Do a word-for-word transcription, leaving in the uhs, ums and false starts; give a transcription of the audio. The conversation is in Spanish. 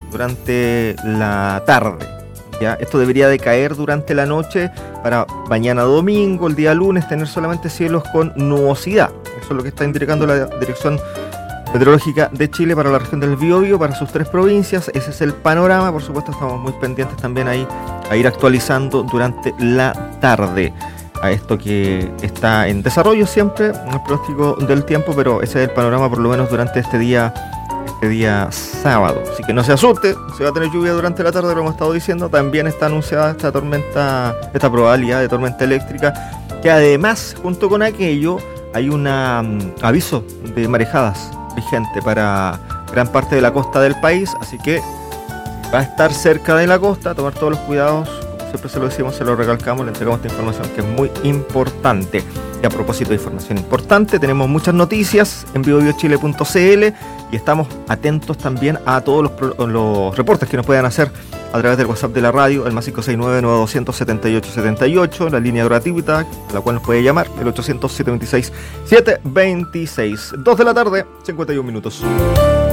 durante la tarde. ¿Ya? Esto debería de caer durante la noche para mañana domingo, el día lunes, tener solamente cielos con nubosidad. Eso es lo que está indicando la Dirección Meteorológica de Chile para la región del Biobío, para sus tres provincias. Ese es el panorama. Por supuesto, estamos muy pendientes también ahí a ir actualizando durante la tarde a esto que está en desarrollo siempre, el pronóstico del tiempo, pero ese es el panorama por lo menos durante este día este día sábado. Así que no se asuste, se va a tener lluvia durante la tarde, lo hemos estado diciendo. También está anunciada esta tormenta, esta probabilidad de tormenta eléctrica, que además, junto con aquello, hay un um, aviso de marejadas vigente para gran parte de la costa del país, así que va a estar cerca de la costa, tomar todos los cuidados. Siempre se lo decimos, se lo recalcamos, le entregamos esta información que es muy importante. Y a propósito de información importante, tenemos muchas noticias en biobío chile punto c l y estamos atentos también a todos los, pro, los reportes que nos puedan hacer a través del WhatsApp de la radio, el más cinco seis nueve, nueve dos cero cero, siete ocho siete ocho, la línea gratuita, a la cual nos puede llamar, el ochocientos, siete veintiséis, siete veintiséis. dos de la tarde, cincuenta y un minutos.